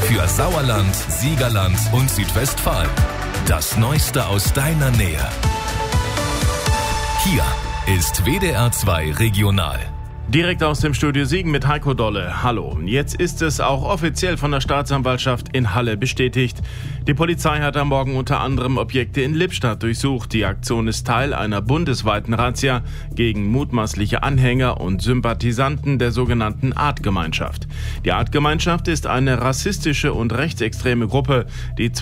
für Sauerland, Siegerland und Südwestfalen. Das Neueste aus deiner Nähe. Hier ist WDR 2 Regional. Direkt aus dem Studio Siegen mit Heiko Dolle. Hallo. Jetzt ist es auch offiziell von der Staatsanwaltschaft in Halle bestätigt. Die Polizei hat am Morgen unter anderem Objekte in Lippstadt durchsucht. Die Aktion ist Teil einer bundesweiten Razzia gegen mutmaßliche Anhänger und Sympathisanten der sogenannten Artgemeinschaft. Die Artgemeinschaft ist eine rassistische und rechtsextreme Gruppe, die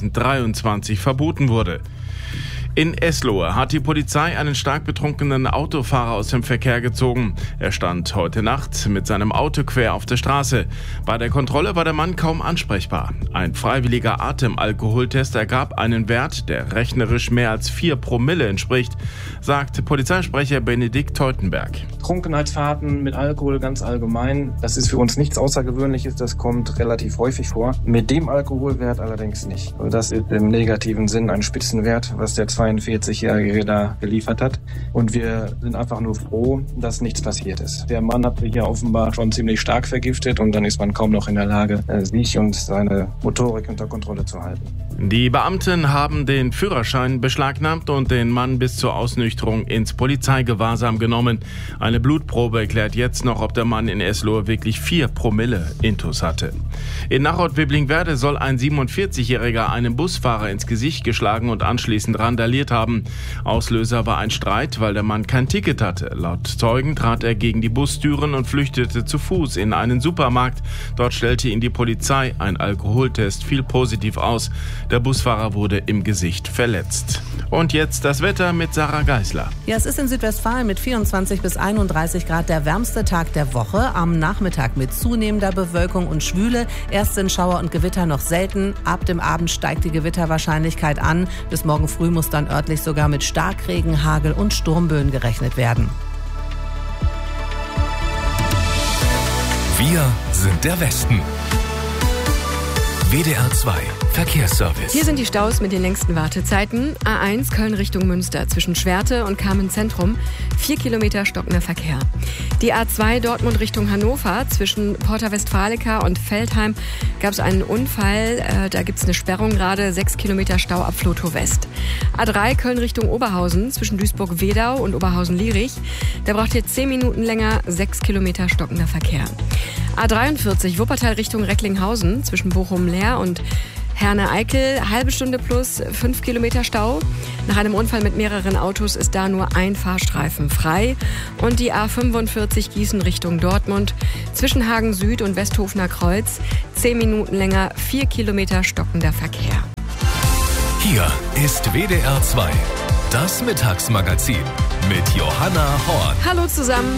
2023 verboten wurde. In Eslohe hat die Polizei einen stark betrunkenen Autofahrer aus dem Verkehr gezogen. Er stand heute Nacht mit seinem Auto quer auf der Straße. Bei der Kontrolle war der Mann kaum ansprechbar. Ein freiwilliger Atemalkoholtest ergab einen Wert, der rechnerisch mehr als 4 Promille entspricht, sagt Polizeisprecher Benedikt Teutenberg. Trunkenheitsfahrten mit Alkohol ganz allgemein, das ist für uns nichts Außergewöhnliches, das kommt relativ häufig vor. Mit dem Alkoholwert allerdings nicht. Das ist im negativen Sinn ein Spitzenwert, was der 42-Jährige da geliefert hat. Und wir sind einfach nur froh, dass nichts passiert ist. Der Mann hat sich ja offenbar schon ziemlich stark vergiftet und dann ist man kaum noch in der Lage, sich und seine Motorik unter Kontrolle zu halten. Die Beamten haben den Führerschein beschlagnahmt und den Mann bis zur Ausnüchterung ins Polizeigewahrsam genommen. Eine Blutprobe erklärt jetzt noch, ob der Mann in Eslohe wirklich 4 Promille Intus hatte. In Nachod-Wibblingwerde soll ein 47-Jähriger einem Busfahrer ins Gesicht geschlagen und anschließend randaliert haben. Auslöser war ein Streit, weil der Mann kein Ticket hatte. Laut Zeugen trat er gegen die Bustüren und flüchtete zu Fuß in einen Supermarkt. Dort stellte ihn die Polizei. Ein Alkoholtest fiel positiv aus. Der Busfahrer wurde im Gesicht verletzt. Und jetzt das Wetter mit Sarah Geisler. Ja, es ist in Südwestfalen mit 24 bis 31 Grad der wärmste Tag der Woche. Am Nachmittag mit zunehmender Bewölkung und Schwüle. Erst sind Schauer und Gewitter noch selten. Ab dem Abend steigt die Gewitterwahrscheinlichkeit an. Bis morgen früh muss dann örtlich sogar mit Starkregen, Hagel und Sturmböen gerechnet werden. Wir sind der Westen. WDR 2 Verkehrsservice. Hier sind die Staus mit den längsten Wartezeiten. A1 Köln Richtung Münster zwischen Schwerte und Kamenz-Zentrum. 4 Kilometer stockender Verkehr. Die A2 Dortmund Richtung Hannover zwischen Porta Westfalica und Feldheim gab es einen Unfall. Da gibt es eine Sperrung gerade. 6 Kilometer Stau ab Flotow West. A3 Köln Richtung Oberhausen zwischen Duisburg-Wedau und Oberhausen-Lierich. Da braucht ihr 10 Minuten länger. 6 Kilometer stockender Verkehr. A43 Wuppertal Richtung Recklinghausen zwischen Bochum-Leer und Herne-Eickel, halbe Stunde plus 5 Kilometer Stau. Nach einem Unfall mit mehreren Autos ist da nur ein Fahrstreifen frei. Und die A45 Gießen Richtung Dortmund zwischen Hagen Süd und Westhofener Kreuz 10 Minuten länger, 4 Kilometer stockender Verkehr. Hier ist WDR 2, das Mittagsmagazin mit Johanna Horn. Hallo zusammen.